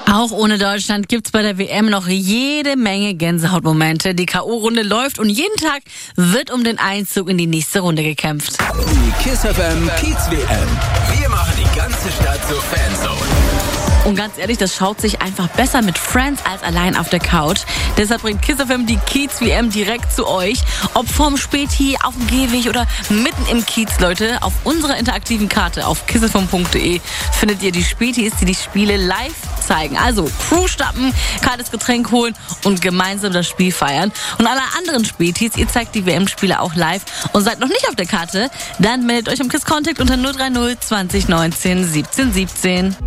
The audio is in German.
Auch ohne Deutschland gibt's bei der WM noch jede Menge Gänsehautmomente. Die K.O.-Runde läuft und jeden Tag wird um den Einzug in die nächste Runde gekämpft. Die Kiss FM Kiez WM. Wir machen die ganze Stadt zur Fanzone. Und ganz ehrlich, das schaut sich einfach besser mit Friends als allein auf der Couch. Deshalb bringt Kiss FM die Kiez WM direkt zu euch. Ob vorm Späti, auf dem Gehweg oder mitten im Kiez, Leute. Auf unserer interaktiven Karte auf kissfm.de findet ihr die Spätis, die Spiele live zeigen. Also Crew stappen, kaltes Getränk holen und gemeinsam das Spiel feiern. Und alle anderen Spätis, ihr zeigt die WM-Spiele auch live und seid noch nicht auf der Karte, dann meldet euch am Kiss Contact unter 030 20 19 17 17.